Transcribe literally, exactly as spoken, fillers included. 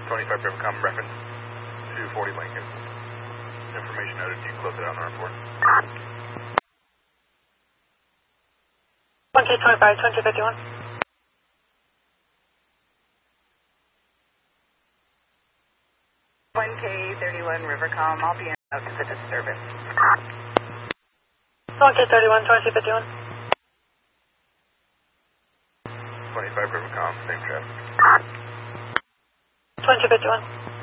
twenty-five Brimcom, reference two forty Lincoln. Information noted, you can close it out on the report. one K twenty-five, twenty fifty-one. one K thirty-one Rivercom, I'll be out to the disturbance. one K thirty-one, twenty fifty-one. twenty-five Brimcom, same traffic. twenty fifty-one.